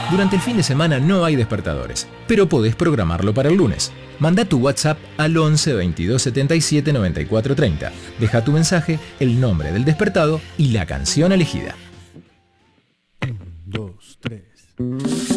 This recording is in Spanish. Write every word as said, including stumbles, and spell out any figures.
Durante el fin de semana no hay despertadores, pero podés programarlo para el lunes. Manda tu WhatsApp al once veintidós setenta y siete noventa y cuatro treinta. Deja tu mensaje, el nombre del despertado y la canción elegida. Un, dos, tres.